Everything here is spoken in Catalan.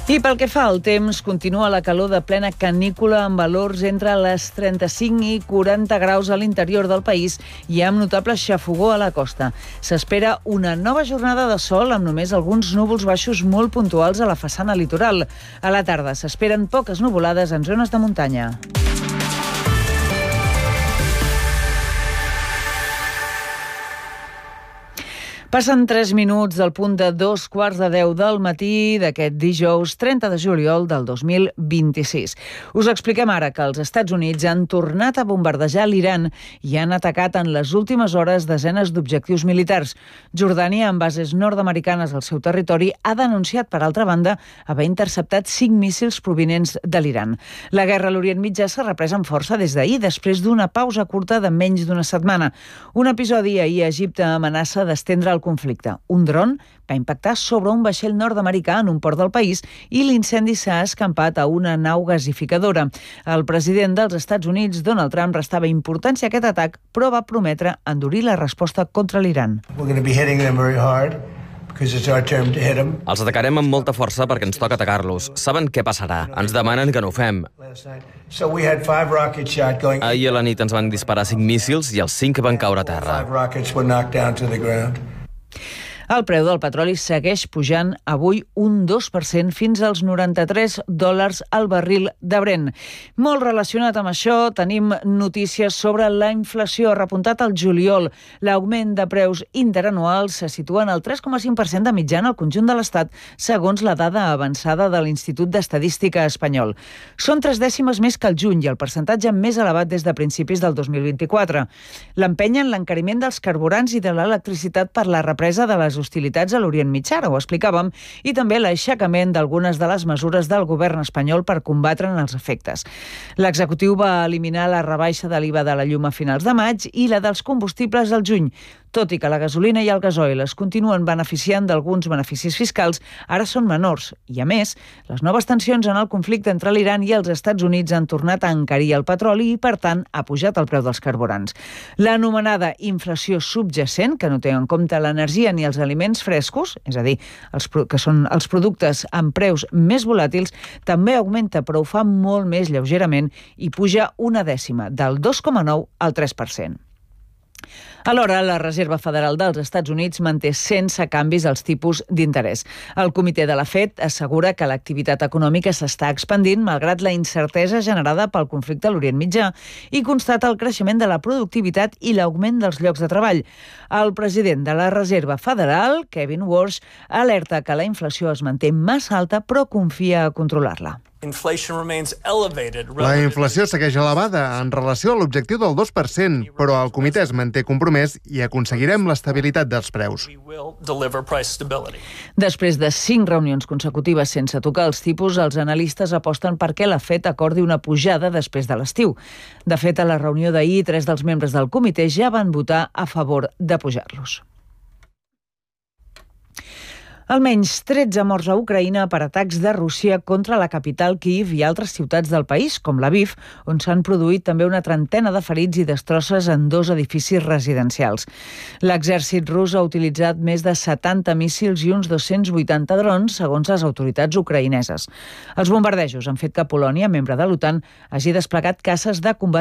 I pel que fa al temps, continua la calor de plena canícula amb valors entre les 35 i 40 graus a l'interior del país i amb notable xafogó a la costa. S'espera una nova jornada de sol amb només alguns núvols baixos molt puntuals a la façana litoral. A la tarda s'esperen poques nuvolades en zones de muntanya. Passen 3 minuts del punt de 2:15 del matí d'aquest dijous 30 de juliol del 2026. Us expliquem ara que els Estats Units han tornat a bombardejar l'Iran i han atacat en les últimes hores desenes d'objectius militars. Jordània, amb bases nord-americanes al seu territori, ha denunciat, per altra banda, haver interceptat 5 míssils provinents de l'Iran. La guerra a l'Orient Mitjà s'ha reprès amb força des d'ahir, després d'una pausa curta de menys d'una setmana. Un episodi ahir a Egipte amenaça d'estendre el conflicte. Un dron va impactar sobre un vaixell nord-americà en un port del país i l'incendi s'ha escampat a una nau gasificadora. El president dels Estats Units, Donald Trump, restava importància a aquest atac, però va prometre endurir la resposta contra l'Iran. Els atacarem amb molta força perquè ens toca atacar-los. Saben què passarà? Ens demanen que no ho fem. Ahir a la nit ens van disparar 5 míssils i els 5 van caure a terra. El preu del petroli segueix pujant avui un 2% fins als $93 al barril de Brent. Molt relacionat amb això, tenim notícies sobre la inflació. Repuntat al juliol, l'augment de preus interanuals se situa en el 3,5% de mitjana al conjunt de l'Estat, segons la dada avançada de l'Institut d'Estadística espanyol. Són 3 dècimes més que el juny i el percentatge més elevat des de principis del 2024. L'empenyen l'encariment dels carburants i de l'electricitat per la represa de les hostilitats a l'Orient Mitjà, ho explicàvem, i també l'aixecament d'algunes de les mesures del govern espanyol per combatre-ne els efectes. L'executiu va eliminar la rebaixa de l'IVA de la llum a finals de maig i la dels combustibles al juny. Tot i que la gasolina i el gasoil es continuen beneficiant d'alguns beneficis fiscals, ara són menors. I, a més, les noves tensions en el conflicte entre l'Iran i els Estats Units han tornat a encarir el petroli i, per tant, ha pujat el preu dels carburants. L'anomenada inflació subjacent, que no té en compte l'energia ni els aliments frescos, és a dir, que són els productes amb preus més volàtils, també augmenta, però ho fa molt més lleugerament i puja una dècima, del 2,9 al 3%. Alhora, la Reserva Federal dels Estats Units manté sense canvis els tipus d'interès. El comitè de la FED assegura que l'activitat econòmica s'està expandint malgrat la incertesa generada pel conflicte a l'Orient Mitjà i constata el creixement de la productivitat i l'augment dels llocs de treball. El president de la Reserva Federal, Kevin Warsh, alerta que la inflació es manté massa alta però confia a controlar-la. La inflació segueix elevada en relació a l'objectiu del 2%, però el comitè es manté compromès i aconseguirem l'estabilitat dels preus. Després de 5 reunions consecutives sense tocar els tipus, els analistes aposten perquè la FED acordi una pujada després de l'estiu. De fet, a la reunió d'ahir, 3 dels membres del comitè ja van votar a favor de pujar-los. Almenys 13 morts a Ucraïna per atacs de Rússia contra la capital Kíiv i altres ciutats del país, com Lviv, on s'han produït també una trentena de ferits i destrosses en 2 edificis residencials. L'exèrcit rus ha utilitzat més de 70 míssils i uns 280 drons, segons les autoritats ucraïneses. Els bombardejos han fet que Polònia, membre de l'OTAN, hagi desplegat caces de combat